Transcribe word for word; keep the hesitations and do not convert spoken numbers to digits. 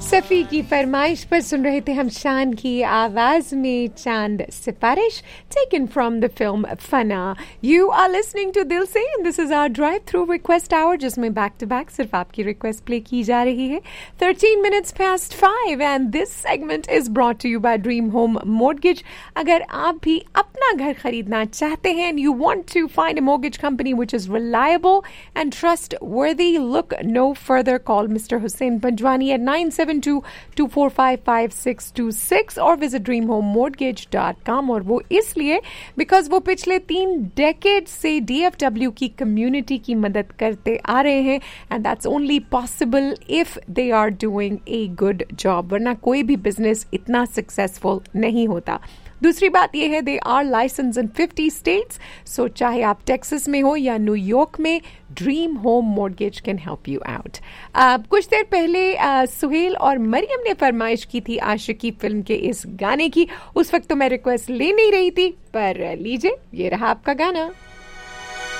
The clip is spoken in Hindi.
सफ़ी की फरमाइश पर सुन रहे थे हम शान की आवाज में चांद सिफारिश taken from the film Fanaa. You are listening to दिल से and this is our drive through request hour जिसमें back to back सिर्फ आपकी request play की जा रही है. thirteen minutes past five and this segment is brought to you by Dream Home Mortgage. अगर आप भी अपना घर खरीदना चाहते हैं and you want to find a mortgage company which is reliable and trustworthy, look no further. Call Mister Hussain Panjwani at nine seven two, two four five, five six two six or visit dream home mortgage dot com. और वो इसलिए बिकॉज वो पिछले तीन डेकेड से डी एफ डब्ल्यू की कम्युनिटी की मदद करते आ रहे हैं and that's only possible if they are doing a good job, वरना कोई भी बिजनेस इतना सक्सेसफुल नहीं होता. दूसरी बात यह है they are licence in fifty states, सो चाहे आप टेक्सास में हो या न्यूयॉर्क में, dream home mortgage can help you out. कुछ देर पहले uh, सुहेल और मरियम ने फरमाइश की थी आशिकी फिल्म के इस गाने की. उस वक्त तो मैं रिक्वेस्ट ले नहीं रही थी, पर लीजिए ये रहा आपका गाना.